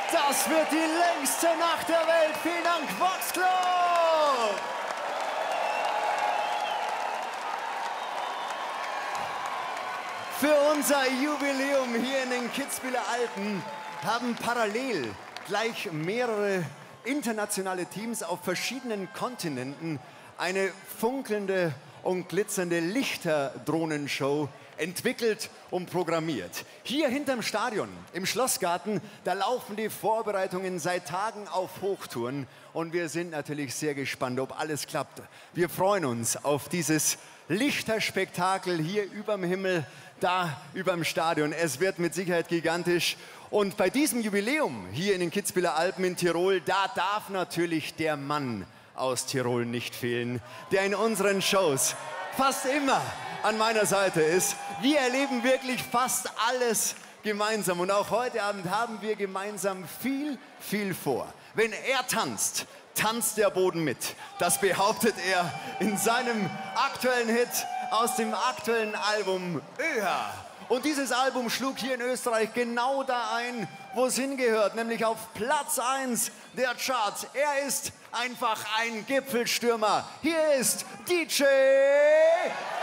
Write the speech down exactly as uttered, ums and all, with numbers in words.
Das wird die längste Nacht der Welt. Vielen Dank, Vox Club! Für unser Jubiläum hier in den Kitzbüheler Alpen haben parallel gleich mehrere internationale Teams auf verschiedenen Kontinenten eine funkelnde und glitzernde Lichterdrohnenshow entwickelt und programmiert. Hier hinterm Stadion, im Schlossgarten, da laufen die Vorbereitungen seit Tagen auf Hochtouren und wir sind natürlich sehr gespannt, ob alles klappt. Wir freuen uns auf dieses Lichterspektakel hier überm Himmel, da überm Stadion. Es wird mit Sicherheit gigantisch. Und bei diesem Jubiläum hier in den Kitzbüheler Alpen in Tirol, da darf natürlich der Mann aus Tirol nicht fehlen, der in unseren Shows fast immer an meiner Seite ist. Wir erleben wirklich fast alles gemeinsam und auch heute Abend haben wir gemeinsam viel, viel vor. Wenn er tanzt, tanzt der Boden mit. Das behauptet er in seinem aktuellen Hit aus dem aktuellen Album Öha. Und dieses Album schlug hier in Österreich genau da ein, wo es hingehört, nämlich auf Platz eins der Charts. Er ist einfach ein Gipfelstürmer. Hier ist D J